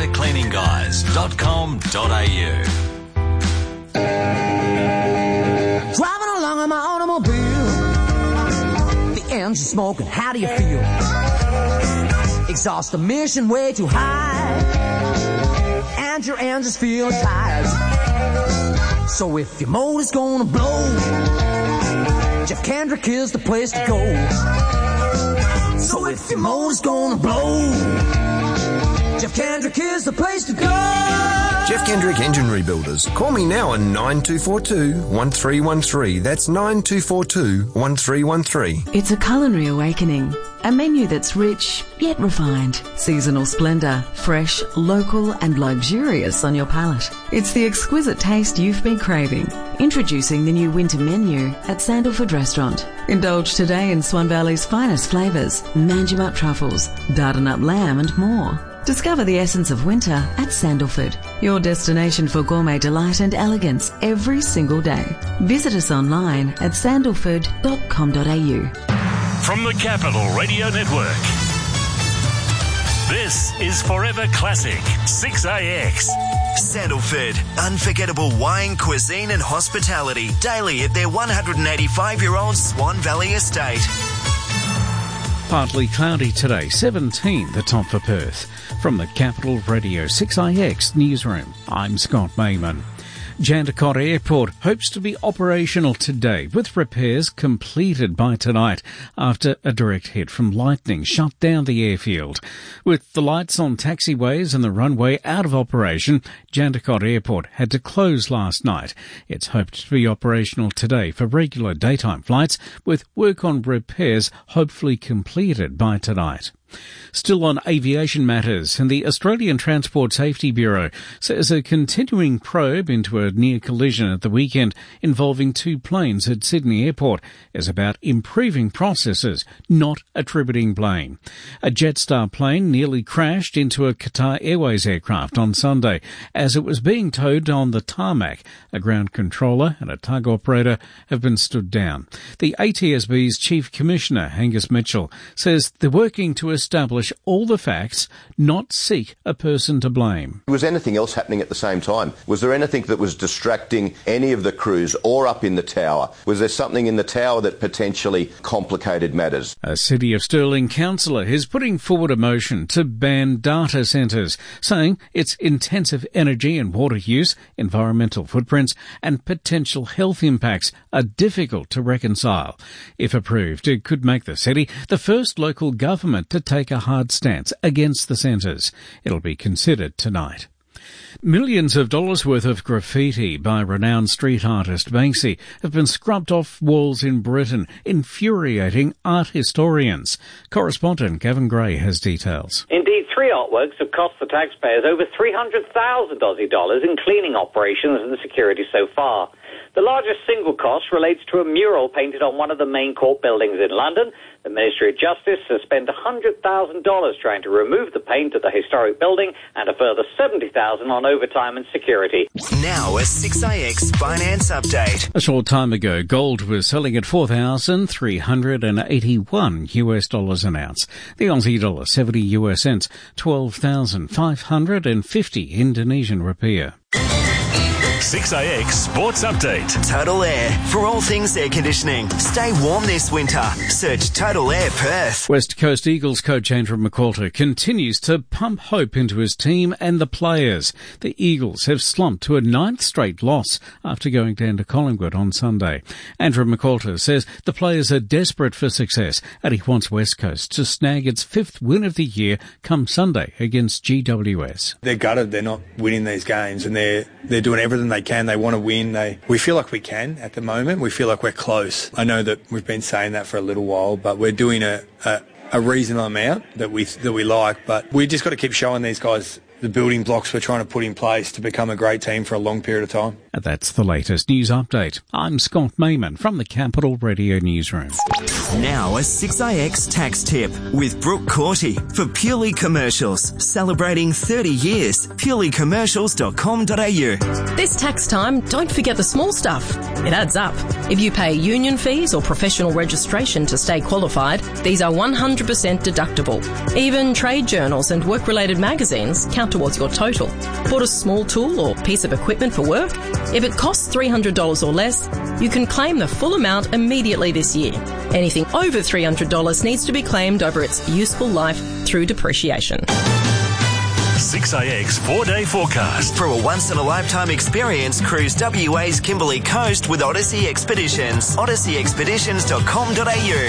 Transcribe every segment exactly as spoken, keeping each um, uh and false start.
forever cleaning guys dot com dot a u. Driving along in my automobile, the engine smoking, how do you feel? Exhaust emission way too high, and your engine's feeling tired. So if your motor's gonna blow, Jeff Kendrick is the place to go. So if your motor's gonna blow, Jeff Kendrick is the place to go. Jeff Kendrick Engine Rebuilders. Call me now on nine two four two, one three one three. That's nine two four two, one three one three. It's a culinary awakening. A menu that's rich, yet refined. Seasonal splendour, fresh, local and luxurious on your palate. It's the exquisite taste you've been craving. Introducing the new winter menu at Sandalford Restaurant. Indulge today in Swan Valley's finest flavours, Manjimup truffles, Dardanup lamb and more. Discover the essence of winter at Sandalford, your destination for gourmet delight and elegance every single day. Visit us online at sandalford dot com dot a u. From the Capital Radio Network, this is Forever Classic six A X. Sandalford, unforgettable wine, cuisine and hospitality daily at their one hundred eighty-five-year-old Swan Valley estate. Partly cloudy today, seventeen the top for Perth. From the Capital Radio six A X newsroom, I'm Scott Mayman. Jandakot Airport hopes to be operational today with repairs completed by tonight after a direct hit from lightning shut down the airfield. With the lights on taxiways and the runway out of operation, Jandakot Airport had to close last night. It's hoped to be operational today for regular daytime flights, with work on repairs hopefully completed by tonight. Still on aviation matters, and the Australian Transport Safety Bureau says a continuing probe into a near collision at the weekend involving two planes at Sydney Airport is about improving processes, not attributing blame. A Jetstar plane nearly crashed into a Qatar Airways aircraft on Sunday as it was being towed on the tarmac. A ground controller and a tug operator have been stood down. The A T S B's Chief Commissioner, Angus Mitchell, says they're working to establish all the facts, not seek a person to blame. Was anything else happening at the same time? Was there anything that was distracting any of the crews or up in the tower? Was there something in the tower that potentially complicated matters? A City of Stirling councillor is putting forward a motion to ban data centres, saying its intensive energy and water use, environmental footprints and potential health impacts are difficult to reconcile. If approved, it could make the city the first local government to take a hard stance against the centres. It'll be considered tonight. Millions of dollars worth of graffiti by renowned street artist Banksy have been scrubbed off walls in Britain, infuriating art historians. Correspondent Gavin Gray has details. Indeed, three artworks have cost the taxpayers over three hundred thousand Aussie dollars in cleaning operations and security so far. The largest single cost relates to a mural painted on one of the main court buildings in London. The Ministry of Justice has spent one hundred thousand dollars trying to remove the paint at the historic building and a further seventy thousand dollars on overtime and security. Now a six A X finance update. A short time ago, gold was selling at four thousand three hundred eighty-one US dollars an ounce. The Aussie dollar seventy US cents, twelve thousand five hundred fifty Indonesian rupiah. six A X Sports Update. Total Air. For all things air conditioning. Stay warm this winter. Search Total Air Perth. West Coast Eagles coach Andrew McAlter continues to pump hope into his team and the players. The Eagles have slumped to a ninth straight loss after going down to Collingwood on Sunday. Andrew McAlter says the players are desperate for success and he wants West Coast to snag its fifth win of the year come Sunday against G W S. They're gutted they're not winning these games and they're they're doing everything they can. They want to win. They we feel like we can at the moment. We feel like we're close. I know that we've been saying that for a little while, but we're doing a, a, a reasonable amount that we that we like. But we just got to keep showing these guys the building blocks we're trying to put in place to become a great team for a long period of time. And that's the latest news update. I'm Scott Mayman from the Capital Radio Newsroom. Now a six A X tax tip with Brooke Corty for Purely Commercials. Celebrating thirty years. purely commercials dot com dot a u. This tax time, don't forget the small stuff. It adds up. If you pay union fees or professional registration to stay qualified, these are one hundred percent deductible. Even trade journals and work-related magazines count towards your total. Bought a small tool or piece of equipment for work? If it costs three hundred dollars or less, you can claim the full amount immediately this year. Anything over three hundred dollars needs to be claimed over its useful life through depreciation. six A X four-day forecast. For a once-in-a-lifetime experience, cruise W A's Kimberley Coast with Odyssey Expeditions. odyssey expeditions dot com dot a u.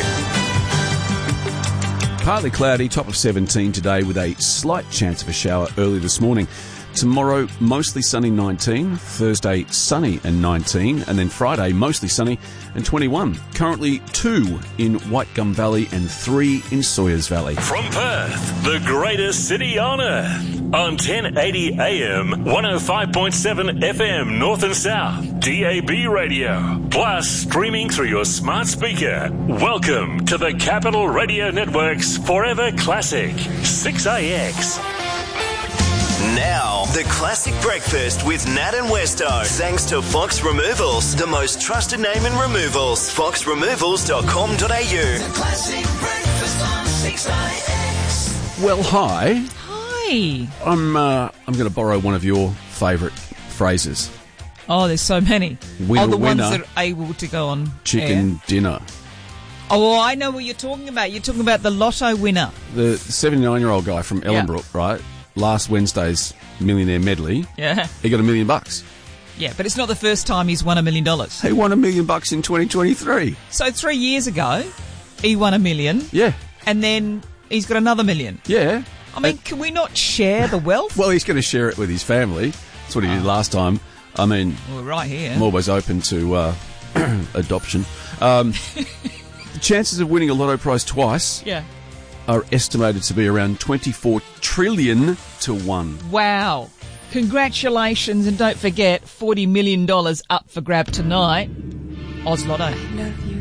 Partly cloudy, top of seventeen today with a slight chance of a shower early this morning. Tomorrow, mostly sunny, nineteen. Thursday, sunny and nineteen. And then Friday, mostly sunny and twenty-one. Currently two in White Gum Valley and three in Sawyers Valley. From Perth, the greatest city on earth. On ten eighty A M, one oh five point seven F M, North and South. D A B radio. Plus, streaming through your smart speaker. Welcome to the Capital Radio Network's Forever Classic. six A X. Now, the classic breakfast with Nat and Westo. Thanks to Fox Removals, the most trusted name in removals. fox removals dot com dot a u. The classic breakfast on six A X. Well, hi. Hi. I'm uh, I'm going to borrow one of your favourite phrases. Oh, there's so many. Winner, oh, the ones winner, that are able to go on chicken air. dinner. Oh, well, I know what you're talking about. You're talking about the lotto winner. The seventy-nine-year-old guy from Ellenbrook, yeah. right? Last Wednesday's Millionaire Medley. Yeah. He got a million bucks. Yeah, but it's not the first time he's won a million dollars. He won a million bucks in twenty twenty-three. So three years ago, he won a million. Yeah. And then he's got another million. Yeah. I mean, can we not share the wealth? Well, he's going to share it with his family. That's what he did last time. I mean, well, we're right here. I'm always open to uh, adoption. Um, chances of winning a lotto prize twice yeah. are estimated to be around twenty-four trillion to one. Wow. Congratulations, and don't forget, forty million dollars up for grab tonight. Oz Lotto.